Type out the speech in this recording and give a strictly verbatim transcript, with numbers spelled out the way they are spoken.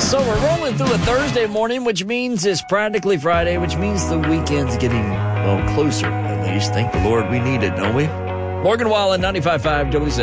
So we're rolling through a Thursday morning, which means it's practically Friday, which means the weekend's getting, well, closer, at least. Thank the Lord we need it, don't we? Morgan Wallen, ninety-five point five W C.